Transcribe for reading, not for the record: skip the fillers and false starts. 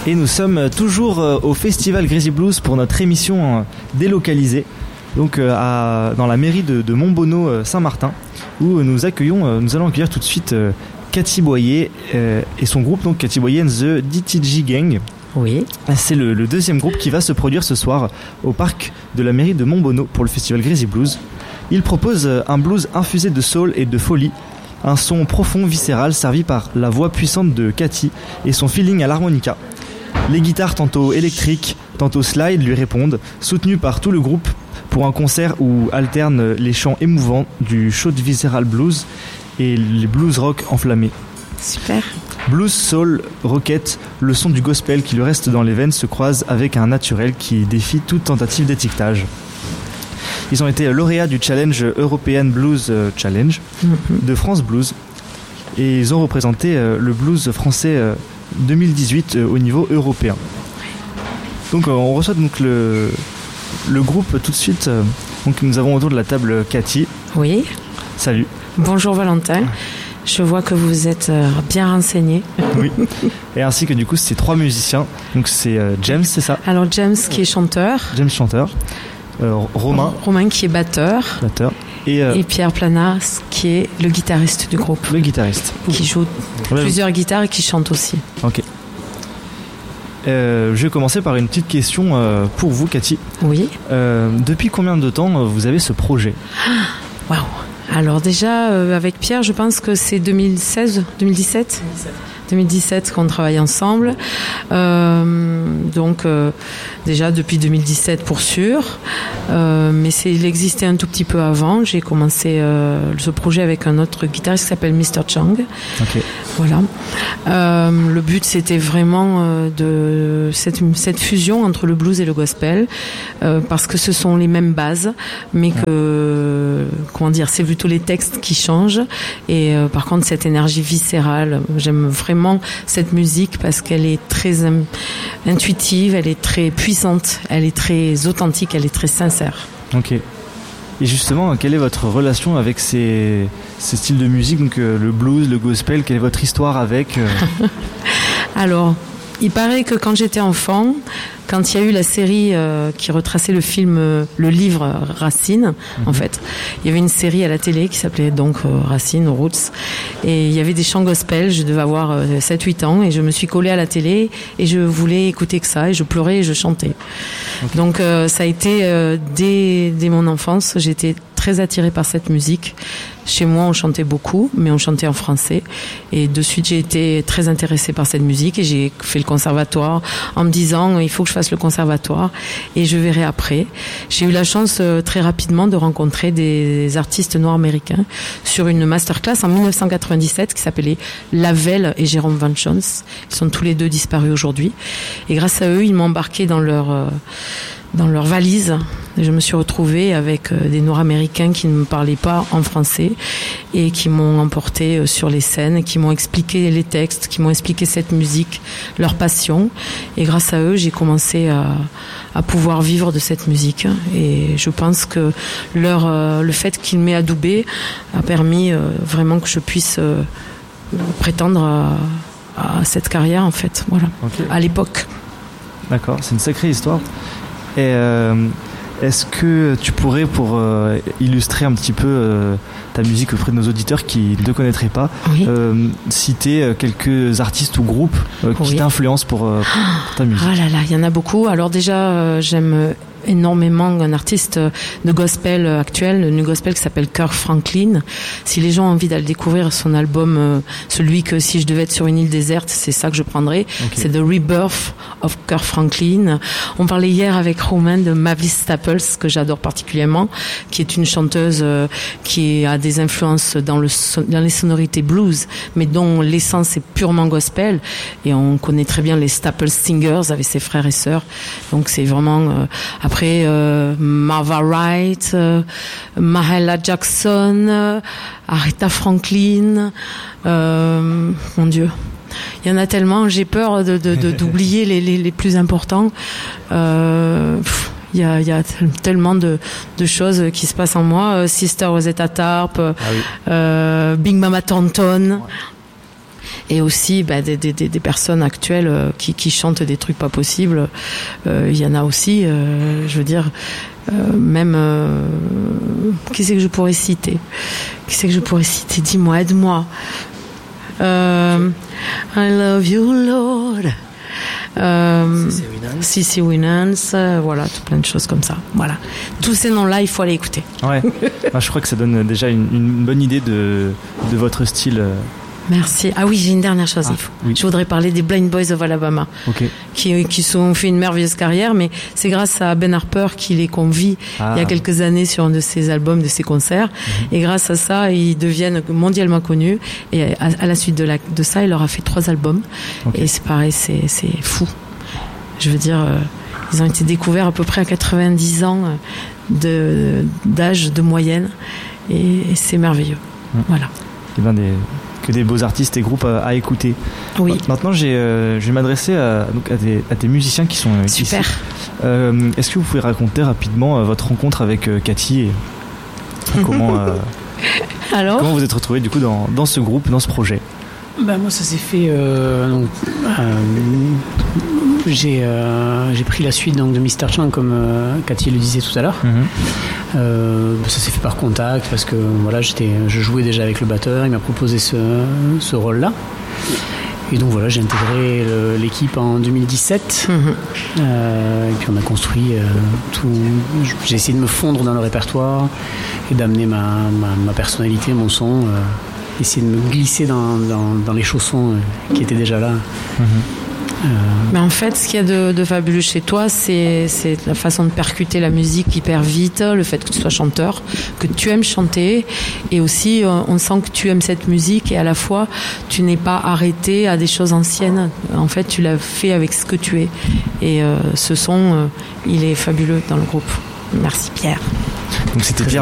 Et nous sommes toujours au Festival Greasy Blues pour notre émission délocalisée, donc dans la mairie de Montbonneau Saint-Martin, où nous allons accueillir tout de suite Cathy Boyer et son groupe, donc Cathy Boyer and the DTG Gang. Oui. C'est le deuxième groupe qui va se produire ce soir au parc de la mairie de Montbonneau pour le Festival Greasy Blues. Il propose un blues infusé de soul et de folie, un son profond, viscéral, servi par la voix puissante de Cathy et son feeling à l'harmonica. Les guitares tantôt électriques, tantôt slide lui répondent, soutenues par tout le groupe pour un concert où alternent les chants émouvants du chaud visceral blues et les blues rock enflammés. Super. Blues, soul, rocket, le son du gospel qui lui reste dans les veines se croise avec un naturel qui défie toute tentative d'étiquetage. Ils ont été lauréats du Challenge European Blues Challenge de France Blues et ils ont représenté le blues français 2018 au niveau européen. Donc on reçoit donc le groupe tout de suite. Donc nous avons autour de la table Cathy. Oui. Salut. Bonjour Valentin. Je vois que vous êtes bien renseigné. Oui. Et ainsi que du coup ces trois musiciens. Donc c'est James, c'est ça? Alors James qui est chanteur. James chanteur. Romain qui est batteur. Et Pierre Planas qui est le guitariste du groupe. Le guitariste. Qui joue plusieurs guitares et qui chante aussi. Ok. Je vais commencer par une petite question pour vous, Cathy. Oui. Depuis combien de temps vous avez ce projet? Waouh. Alors déjà, avec Pierre, je pense que c'est 2017 qu'on travaille ensemble. Donc déjà depuis 2017 pour sûr. Mais il existait un tout petit peu avant. J'ai commencé ce projet avec un autre guitariste qui s'appelle Mr. Chang. Okay. Voilà. Le but c'était vraiment de cette fusion entre le blues et le gospel, parce que ce sont les mêmes bases, mais que c'est plutôt les textes qui changent. Et par contre cette énergie viscérale, j'aime vraiment cette musique parce qu'elle est très intuitive, elle est très puissante, elle est très authentique, elle est très sincère. Ok. Et justement, quelle est votre relation avec ces styles de musique, donc le blues, le gospel, quelle est votre histoire avec Alors, il paraît que quand j'étais enfant, quand il y a eu la série qui retraçait le livre Racine, en fait, il y avait une série à la télé qui s'appelait donc Racine, Roots, et il y avait des chants gospel. Je devais avoir 7-8 ans et je me suis collée à la télé et je voulais écouter que ça et je pleurais et je chantais. Okay. Donc ça a été dès mon enfance, j'étais très attirée par cette musique. Chez moi, on chantait beaucoup, mais on chantait en français. Et de suite, j'ai été très intéressée par cette musique et j'ai fait le conservatoire en me disant il faut que je fasse le conservatoire et je verrai après. J'ai eu la chance très rapidement de rencontrer des artistes noirs américains sur une masterclass en 1997 qui s'appelait Lavelle et Jérôme Van Jones. Ils sont tous les deux disparus aujourd'hui. Et grâce à eux, ils m'ont embarqué dans leur valise. Je me suis retrouvée avec des Noirs américains qui ne me parlaient pas en français et qui m'ont emporté sur les scènes, qui m'ont expliqué les textes, qui m'ont expliqué cette musique, leur passion. Et grâce à eux, j'ai commencé à pouvoir vivre de cette musique. Et je pense que le fait qu'ils m'aient adoubé a permis vraiment que je puisse prétendre à cette carrière, en fait. Voilà. Okay. À l'époque. D'accord, c'est une sacrée histoire. Et est-ce que tu pourrais, pour illustrer un petit peu ta musique auprès de nos auditeurs qui ne te connaîtraient pas, oui. Citer quelques artistes ou groupes qui t'influencent pour ta musique? Ah là là, il y en a beaucoup. Alors déjà, j'aime énormément un artiste de gospel actuel, le new gospel, qui s'appelle Kirk Franklin. Si les gens ont envie d'aller découvrir son album, celui que si je devais être sur une île déserte, c'est ça que je prendrais. Okay. C'est The Rebirth of Kirk Franklin. On parlait hier avec Romain de Mavis Staples, que j'adore particulièrement, qui est une chanteuse qui a des influences dans les sonorités blues, mais dont l'essence est purement gospel. Et on connaît très bien les Staples Singers avec ses frères et sœurs. Donc c'est vraiment après Marva Wright, Mahalia Jackson, Aretha Franklin, mon Dieu. Il y en a tellement, j'ai peur d'oublier les plus importants. Il y a tellement de choses qui se passent en moi. Sister Rosetta Tharpe, Big Mama Thornton. et aussi des personnes actuelles qui chantent des trucs pas possibles. Il y en a aussi, je veux dire, même qui c'est que je pourrais citer Dis-moi, aide-moi. I love you Lord. CC Winans, voilà, tout plein de choses comme ça. Voilà, tous ces noms-là, il faut aller écouter. Ouais. Je crois que ça donne déjà une bonne idée de votre style. Merci. Ah oui, j'ai une dernière chose. Oui. Je voudrais parler des Blind Boys of Alabama, qui ont fait une merveilleuse carrière, mais c'est grâce à Ben Harper qui les convie il y a quelques années sur un de ses albums, de ses concerts, et grâce à ça, ils deviennent mondialement connus. Et à la suite de ça, il leur a fait 3 albums, et c'est pareil, c'est fou. Je veux dire, ils ont été découverts à peu près à 90 ans d'âge de moyenne, et c'est merveilleux. Voilà. Que des beaux artistes et groupes à écouter. Oui. Maintenant, je vais m'adresser à des musiciens qui sont super. Ici. Est-ce que vous pouvez raconter rapidement votre rencontre avec Cathy et comment vous êtes retrouvés du coup dans ce groupe, dans ce projet? Moi, ça s'est fait. J'ai pris la suite donc de Mr. Chang, comme Cathy le disait tout à l'heure. Ça s'est fait par contact parce que voilà, je jouais déjà avec le batteur, il m'a proposé ce rôle-là. Et donc voilà, j'ai intégré l'équipe en 2017. Et puis on a construit tout. J'ai essayé de me fondre dans le répertoire et d'amener ma personnalité, mon son. Essayer de me glisser dans les chaussons qui étaient déjà là. Mais en fait, ce qu'il y a de fabuleux chez toi, c'est la façon de percuter la musique hyper vite, le fait que tu sois chanteur, que tu aimes chanter, et aussi on sent que tu aimes cette musique, et à la fois tu n'es pas arrêté à des choses anciennes. En fait, tu l'as fait avec ce que tu es, et ce son, il est fabuleux dans le groupe. Merci Pierre. Donc c'était Pierre